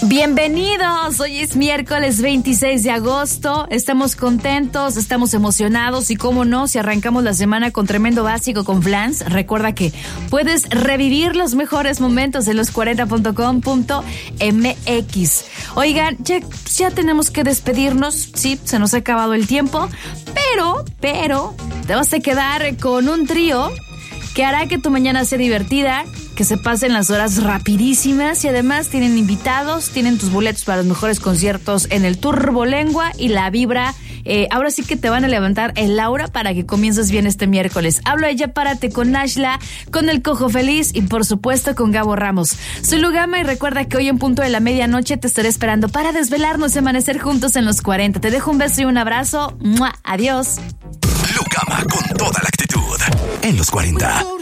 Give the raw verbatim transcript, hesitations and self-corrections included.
Bienvenidos, hoy es miércoles veintiséis de agosto, estamos contentos, estamos emocionados y cómo no, si arrancamos la semana con tremendo básico con Flans, recuerda que puedes revivir los mejores momentos en los cuarenta punto com punto m x. Oigan, ya, ya tenemos que despedirnos, sí, se nos ha acabado el tiempo, pero, pero, te vas a quedar con un trío que hará que tu mañana sea divertida, que se pasen las horas rapidísimas y además tienen invitados, tienen tus boletos para los mejores conciertos en el Turbolengua y La Vibra. Eh, ahora sí que te van a levantar el aura para que comiences bien este miércoles. Hablo de Ya Párate con Ashla, con El Cojo Feliz y por supuesto con Gabo Ramos. Soy Lugama y recuerda que hoy en punto de la medianoche te estaré esperando para desvelarnos y amanecer juntos en los cuarenta. Te dejo un beso y un abrazo. ¡Mua! Adiós. Lugama con toda la actitud en los cuarenta.